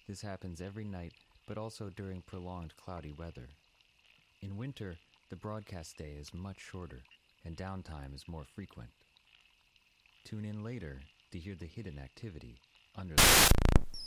This happens every night, but also during prolonged cloudy weather. In winter, the broadcast day is much shorter, and downtime is more frequent. Tune in later to hear the hidden activity under the